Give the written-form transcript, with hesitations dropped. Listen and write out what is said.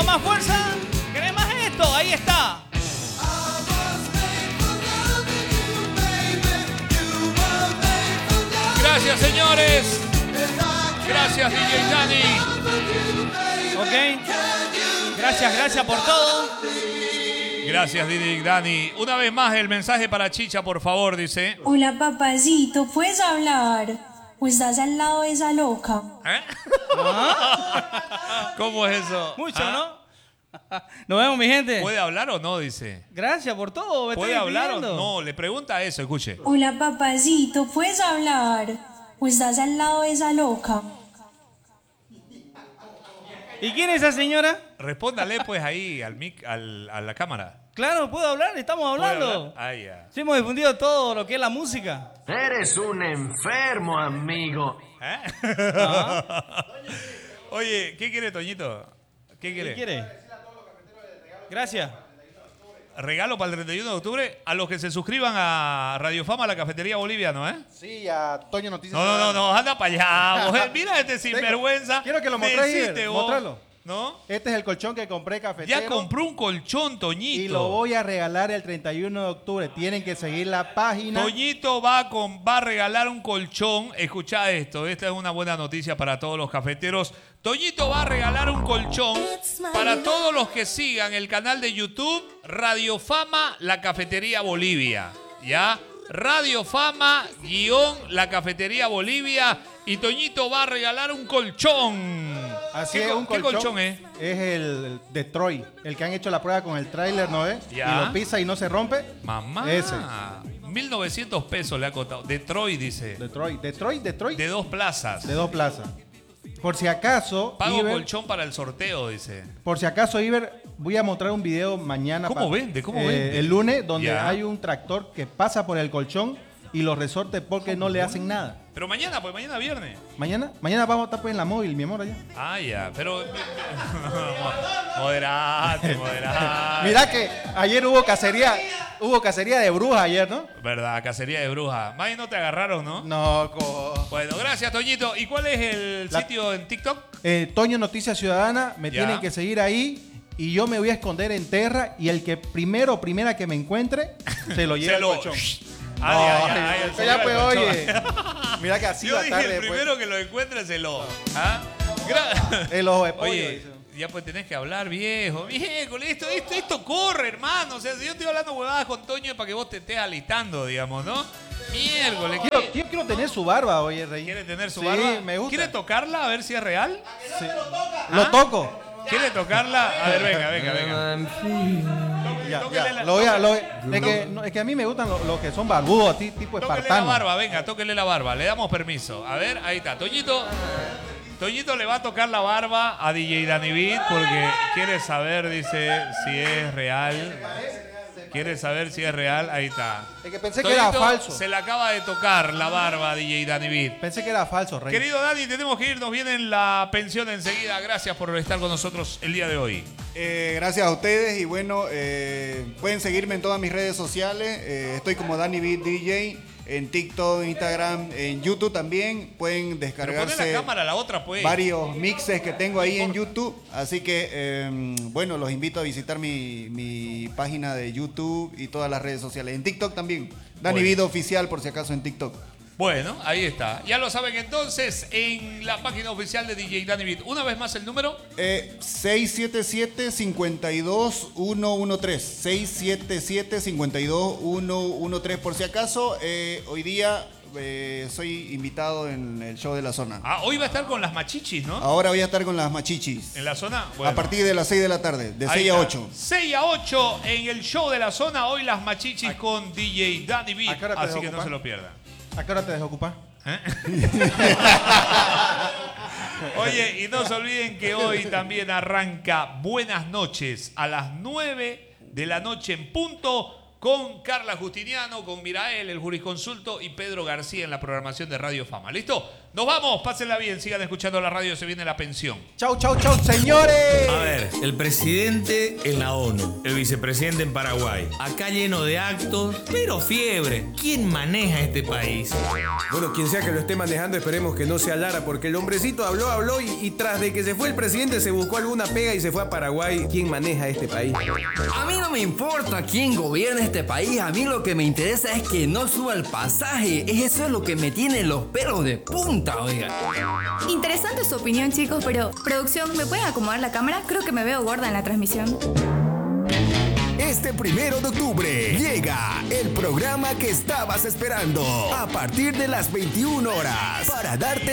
más fuerza? ¿Querés más esto? Ahí está. Gracias, señores. Gracias, DJ Dani. Ok. Gracias por todo. Gracias, DJ Dani. Una vez más el mensaje para Chicha, por favor, dice. Hola, papacito, ¿puedes hablar? ¿O estás al lado de esa loca? ¿Eh? ¿Cómo es eso? Mucho, ¿no? Nos vemos, mi gente. ¿Puede hablar o no? Dice. Gracias por todo. Me ¿Puede estoy hablar o despidiendo. no? Le pregunta eso, escuche. Hola, papacito, ¿puedes hablar? ¿O estás al lado de esa loca? ¿Y quién es esa señora? Respóndale pues ahí al mic, a la cámara. Claro, puedo hablar, estamos ¿Puede hablando. hablar? Ah, ya. Sí, hemos difundido todo lo que es la música. Eres un enfermo, amigo. ¿Eh? Oye, ¿qué quiere Toñito? ¿Qué quiere? ¿Qué quiere? Gracias. Regalo para el 31 de octubre a los que se suscriban a Radio Fama, la Cafetería Bolivia, ¿no? Sí, a Toño Noticias. No, anda para allá, mujer. Mira este sinvergüenza. Quiero que lo mostréis, Decite vos, mostralo. ¿no? Este es el colchón que compré cafetero. Ya compró un colchón, Toñito. Y lo voy a regalar el 31 de octubre. Tienen que seguir la página. Toñito va a regalar un colchón. Escucha esto, esta es una buena noticia para todos los cafeteros. Toñito va a regalar un colchón para todos los que sigan el canal de YouTube Radio Fama, la Cafetería Bolivia. ¿Ya? Radio Fama, la Cafetería Bolivia. Y Toñito va a regalar un colchón. Así es, un ¿Qué colchón es? Es el Detroit, el que han hecho la prueba con el tráiler, ¿no es? Ya. Y lo pisa y no se rompe. Mamá. Ese. 1.900 pesos le ha costado. Detroit, dice. Detroit. De 2 plazas. De 2 plazas. Por si acaso, Pago Iber, colchón para el sorteo, dice. por si acaso, Iber, voy a mostrar un video mañana. ¿Cómo vende? ¿Cómo vende? El lunes, donde Ya. hay un tractor que pasa por el colchón y los resortes porque no le hacen nada. Pero mañana, pues mañana viernes. Mañana vamos a estar pues en la móvil, mi amor, allá. Ah, ya, pero... Moderate. Mira que ayer hubo cacería de brujas ayer, ¿no? Verdad, cacería de brujas. Más no te agarraron, ¿no? No, Bueno, gracias, Toñito. ¿Y cuál es el sitio en TikTok? Toño Noticias Ciudadana, me Ya. tienen que seguir ahí y yo me voy a esconder en Terra y el que primera que me encuentre se lo lleva el colchón. Ya pues, oye. Mira que así Yo la dije, tarde el después. primero que lo encuentre se lo... ¿Ah? El ojo de pollo, Oye, dice. ya pues tenés que hablar, viejo. Viejo, esto corre, hermano. O sea, si yo estoy hablando huevadas con Toño es para que vos te estés alistando, digamos, ¿no? Miércoles. Yo quiero tener su barba, oye, Rey. ¿Quiere tener su Sí, barba? me gusta. ¿Quiere tocarla a ver si es real? Sí. Lo toco. ¿Quiere tocarla? A ver, venga. Ya, Tóquele ya. la- Lo voy a, es que a mí me gustan los que son barbudos, tipo Tóquele la espartano. barba, venga, tóquele la barba. Le damos permiso. A ver, ahí está. Toñito le va a tocar la barba a DJ Danny Beat porque quiere saber, dice, si es real. Quiere saber si es real. Ahí está. Es que pensé que era falso. Se le acaba de tocar la barba a DJ Danny Beat. Pensé que era falso, Rey. Querido Dani, tenemos que ir. Nos viene la pensión enseguida. Gracias por estar con nosotros el día de hoy. Gracias a ustedes y bueno, pueden seguirme en todas mis redes sociales. Estoy como Danny Beat DJ en TikTok, Instagram, en YouTube también. Pueden Pero poné descargarse la cámara, la otra pues. varios mixes que tengo ahí en YouTube. Así que, bueno, los invito a visitar mi página de YouTube y todas las redes sociales. En TikTok también. Danny Beat Oficial, por si acaso, en TikTok. Bueno, ahí está. Ya lo saben entonces en la página oficial de DJ Danny Beat. Una vez más el número. 677-52113. 677-52113. Por si acaso, hoy día soy invitado en el show de la zona. Ah, hoy va a estar con las machichis, ¿no? Ahora voy a estar con las machichis. En la zona. A partir de las 6 de la tarde, de Ahí 6 a está. 8. 6 a 8 en el show de la zona. Hoy las machichis con DJ Danny Beat. ¿A qué hora te Así que no desocupas? se lo pierdan. ¿A qué hora te desocupas? Oye, y no se olviden que hoy también arranca Buenas noches a las 9 de la noche en punto. con Carla Justiniano, con Mirael, el jurisconsulto, y Pedro García en la programación de Radio Fama. ¿Listo? Nos vamos, pásenla bien, sigan escuchando la radio, se viene la pensión. Chau, chau, chau, señores. A ver, el presidente en la ONU, el vicepresidente en Paraguay, acá lleno de actos, pero fiebre. ¿Quién maneja este país? Bueno, quien sea que lo esté manejando, esperemos que no sea Lara, porque el hombrecito habló y tras de que se fue el presidente se buscó alguna pega y se fue a Paraguay. ¿Quién maneja este país? A mí no me importa quién gobierna este país, a mí lo que me interesa es que no suba el pasaje. Eso es lo que me tiene los pelos de punta, oiga. Interesante su opinión, chicos, pero producción, ¿me pueden acomodar la cámara? Creo que me veo gorda en la transmisión. Este 1 de octubre llega el programa que estabas esperando a partir de las 21 horas para darte